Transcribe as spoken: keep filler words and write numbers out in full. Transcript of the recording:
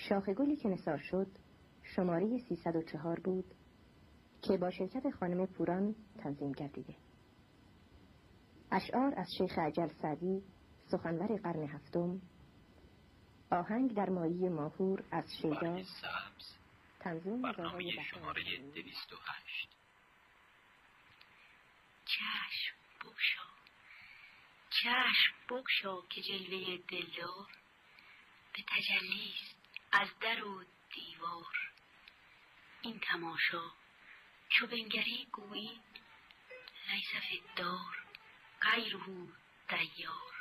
شاخ گلی که نثار شد شماره سیصد و چهار بود که با شرکت خانم پوران تنظیم گردیده. اشعار از شیخ عجل سعدی، سخنور قرن هفتم. آهنگ در مایی ماهور از شیدا. تنظیم برنامه شماره دویست و هشت. چشم بگشا، چشم بگشا که جلوه دلدار به تجلیست از در و دیوار. این تماشا چو بنگری گویی لیس فی الدار غیره دیار.